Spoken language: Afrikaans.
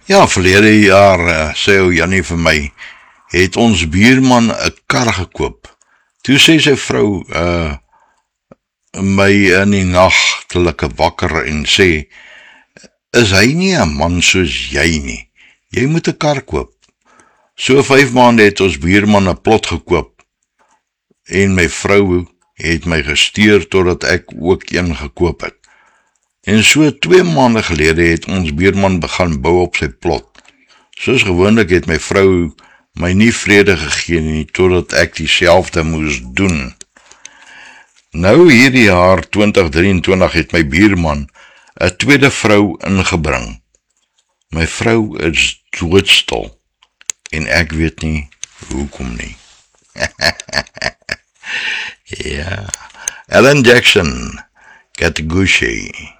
Ja, verlede jaar, sê ou Jannie vir my, het ons buurman 'n kar gekoop. Toe sê sy vrou, my in die nag, toe ek wakker en sê, is hy nie 'n man soos jy nie? Jy moet 'n kar koop. So 5 maande het ons buurman 'n plot gekoop, en my vrou het my gestuur totdat ek ook een gekoop het. En so 2 maande gelede het ons buurman begin bou op sy plot. Soos gewoonlik het my vrou my nie vrede gegee nie, totdat ek dieselfde moes doen. Nou hierdie jaar 2023 het my buurman 'n tweede vrou ingebring. My vrou is doodstil, en ek weet nie hoekom nie. Ja, Alan Jackson, Cat Gucci.